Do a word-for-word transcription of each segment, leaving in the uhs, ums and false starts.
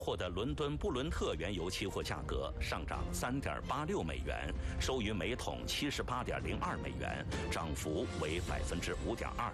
获得伦敦布伦特原油期货价格上涨 三点八六美元，收于每桶 七十八点零二美元，涨幅为 百分之五点二。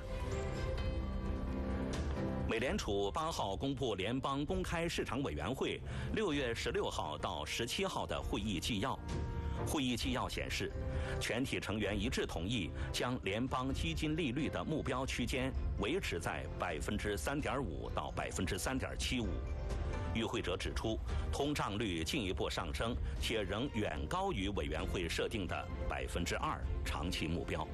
美联储八号公布联邦公开市场委员会六月十六号到十七号的会议纪要。会议纪要显示，全体成员一致同意将联邦基金利率的目标区间维持在 百分之三点五 到 百分之三点七五。与会者指出，通胀率进一步上升，且仍远高于委员会设定的 百分之二 长期目标。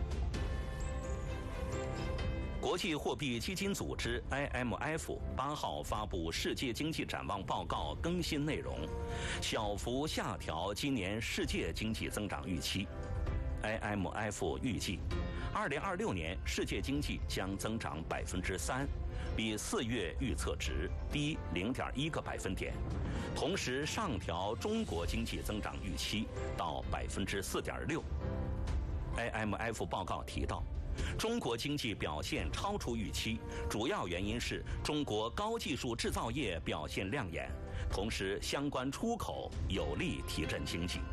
国际货币基金组织 I M F 八号发布世界经济展望报告更新内容，小幅下调今年世界经济增长预期。I M F 预计，二零二六年世界经济将增长百分之三，比四月预测值低零点一个百分点。同时上调中国经济增长预期到百分之四点六。I M F 报告提到，中国经济表现超出预期，主要原因是中国高技术制造业表现亮眼，同时相关出口有力提振经济。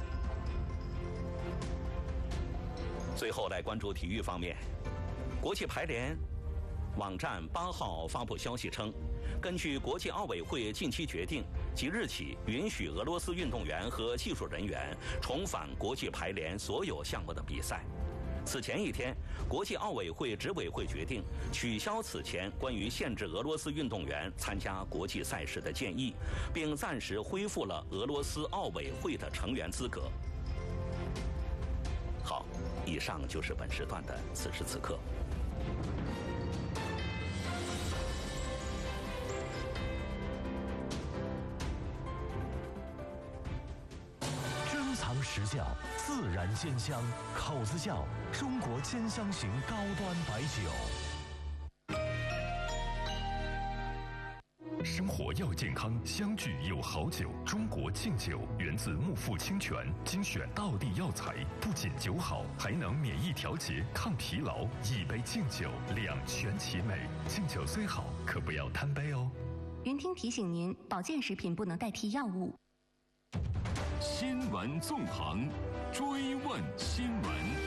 最后来关注体育方面，国际排联网站八号发布消息称，根据国际奥委会近期决定，即日起允许俄罗斯运动员和技术人员重返国际排联所有项目的比赛。此前一天，国际奥委会执委会决定取消此前关于限制俄罗斯运动员参加国际赛事的建议，并暂时恢复了俄罗斯奥委会的成员资格。好，以上就是本时段的此时此刻。 珍藏实窖，自然鲜香，口子窖，中国兼香型高端白酒。 生活要健康，相聚有好酒。中国敬酒源自木富清泉，精选道地药材，不仅酒好，还能免疫调节、抗疲劳。一杯敬酒，两全其美。敬酒虽好，可不要贪杯哦。 云听提醒您，保健食品不能代替药物。 新闻纵横，追问新闻。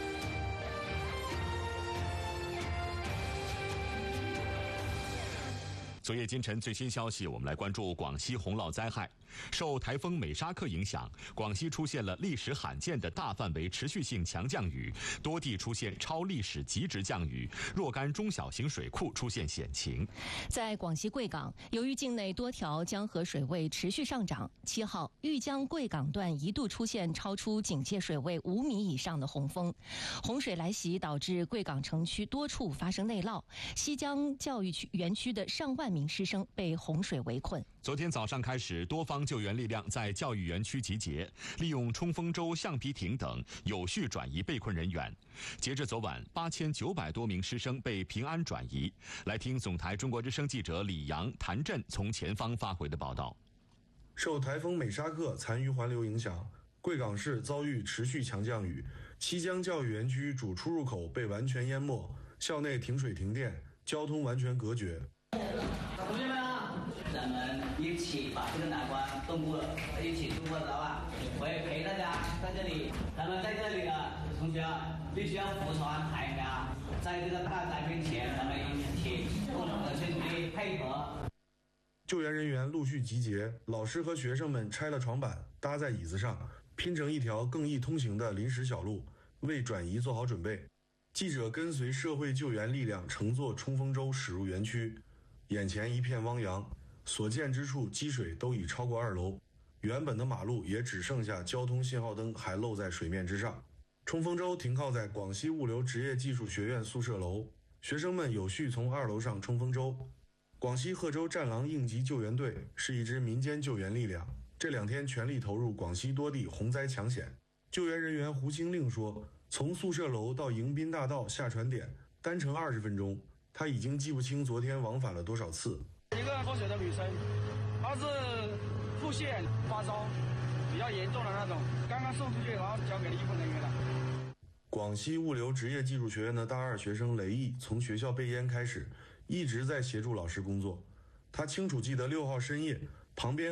昨夜今晨最新消息，我们来关注广西洪涝灾害。受台风美沙克影响，广西出现了历史罕见的大范围持续性强降雨，多地出现超历史极值降雨，若干中小型水库出现险情。 在广西贵港，由于境内多条江河水位持续上涨，七号豫江贵港段一度出现超出警戒水位五米以上的洪峰，洪水来袭导致贵港城区多处发生内涝，西江教育区园区的上万名师生被洪水围困。 昨天早上开始，多方救援力量在教育园区集结，利用冲锋舟、橡皮艇等有序转移被困人员。截至昨晚，八千九百多名师生被平安转移。来听总台中国之声记者李阳、谭震从前方发回的报道。 受台风美沙克残余环流影响，贵港市遭遇持续强降雨，西江教育园区主出入口被完全淹没，校内停水停电，交通完全隔绝。 同学们啊，咱们一起把这个难关度过，一起度过，知道吧？我也陪大家在这里，咱们在这里的同学啊，必须要服从安排啊，在这个大灾面前，咱们一起共同的去努力配合。 救援人员陆续集结，老师和学生们拆了床板，搭在椅子上，拼成一条更易通行的临时小路，为转移做好准备。记者跟随社会救援力量乘坐冲锋舟驶入园区，眼前一片汪洋，所见之处积水都已超过二楼，原本的马路也只剩下交通信号灯还露在水面之上。冲锋舟停靠在广西物流职业技术学院宿舍楼，学生们有序从二楼上冲锋舟。广西贺州战狼应急救援队是一支民间救援力量，这两天全力投入广西多地洪灾抢险。救援人员胡清令说，从宿舍楼到迎宾大道下船点单程二十分钟，他已经记不清昨天往返了多少次。 一个脱水的女生，她是腹泻发烧比较严重的那种，刚刚送出去，然后交给了医护人员了。 广西物流职业技术学院的大二学生雷毅从学校备烟开始，一直在协助老师工作。他清楚记得六号深夜，旁边